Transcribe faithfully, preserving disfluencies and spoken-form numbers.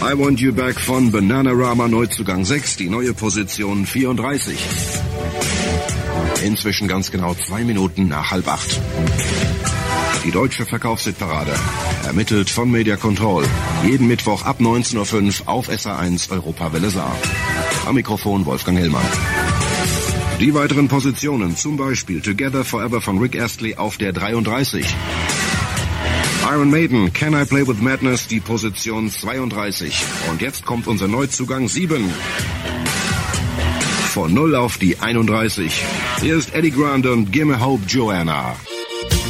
I Want You Back von Bananarama, Neuzugang sechs, die neue Position vierunddreißig. Inzwischen ganz genau zwei Minuten nach halb acht. Die deutsche Verkaufshitparade, ermittelt von Media Control. Jeden Mittwoch ab neunzehn Uhr fünf auf S R eins Europawelle Saar. Am Mikrofon Wolfgang Hellmann. Die weiteren Positionen, zum Beispiel Together Forever von Rick Astley auf der dreiunddreißig. Iron Maiden, Can I Play With Madness, die Position zweiunddreißig. Und jetzt kommt unser Neuzugang sieben. Von null auf die einunddreißig. Hier ist Eddie Grant und Gimme Hope Joanna.